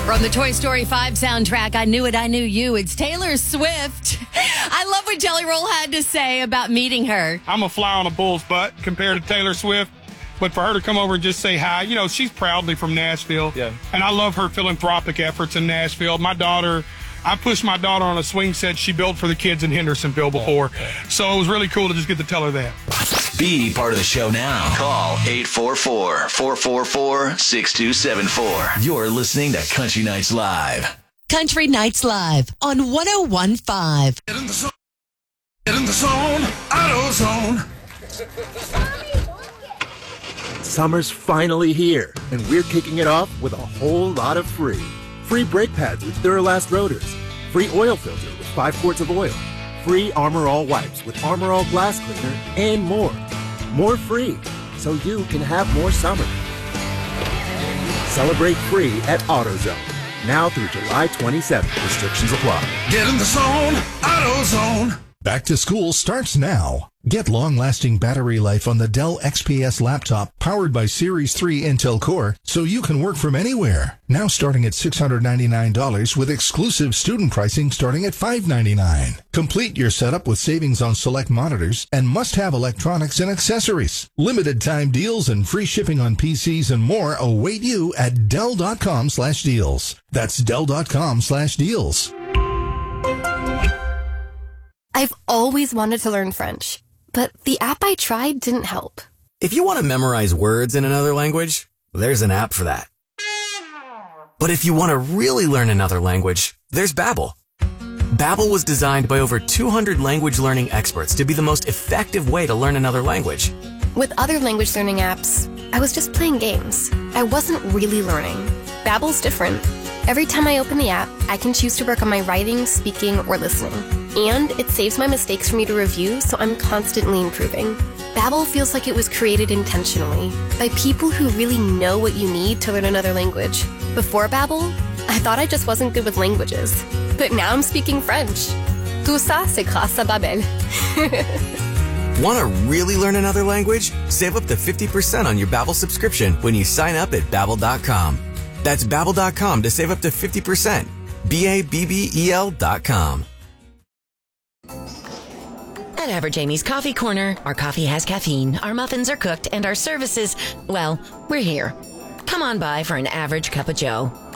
From the Toy Story 5 soundtrack, I Knew It, I Knew You, it's Taylor Swift. I love what Jelly Roll had to say about meeting her. I'm a fly on a bull's butt compared to Taylor Swift. But for her to come over and just say hi, she's proudly from Nashville. Yeah. And I love her philanthropic efforts in Nashville. I pushed my daughter on a swing set she built for the kids in Hendersonville before. So it was really cool to just get to tell her that. Be part of the show now. Call 844-444-6274. You're listening to Country Nights Live. Country Nights Live on 101.5. Get in the zone. Get in the zone. AutoZone. Summer's finally here, and we're kicking it off with a whole lot of free. Free brake pads with Duralast rotors. Free oil filter with 5 quarts of oil. Free Armor All wipes with Armor All glass cleaner, and more. More free, so you can have more summer. Celebrate free at AutoZone. Now through July 27th. Restrictions apply. Get in the zone. AutoZone. Back to school starts now. Get long-lasting battery life on the Dell XPS laptop powered by Series 3 Intel Core so you can work from anywhere. Now starting at $699 with exclusive student pricing starting at $599. Complete your setup with savings on select monitors and must-have electronics and accessories. Limited time deals and free shipping on PCs and more await you at Dell.com/deals. That's Dell.com/deals. I've always wanted to learn French, but the app I tried didn't help. If you want to memorize words in another language, there's an app for that. But if you want to really learn another language, there's Babbel. Babbel was designed by over 200 language learning experts to be the most effective way to learn another language. With other language learning apps, I was just playing games. I wasn't really learning. Babbel's different. Every time I open the app, I can choose to work on my writing, speaking, or listening. And it saves my mistakes for me to review, so I'm constantly improving. Babbel feels like it was created intentionally by people who really know what you need to learn another language. Before Babbel, I thought I just wasn't good with languages. But now I'm speaking French. Tout ça, c'est grâce à Babbel. Want to really learn another language? Save up to 50% on your Babbel subscription when you sign up at Babbel.com. That's Babbel.com to save up to 50%. Babbel.com. At Average Amy's Coffee Corner, our coffee has caffeine, our muffins are cooked, and our services, well, we're here. Come on by for an average cup of joe.